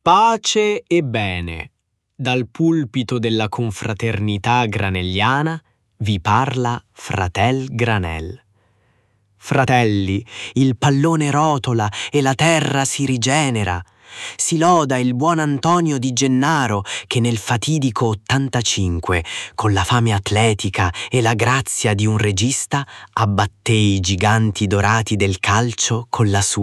Pace e bene. Dal pulpito della confraternità granelliana vi parla Fratel Granel. Fratelli, il pallone rotola e la terra si rigenera. Si loda il buon Antonio di Gennaro che nel fatidico 85, con la fame atletica e la grazia di un regista, abbatté i giganti dorati del calcio con la sua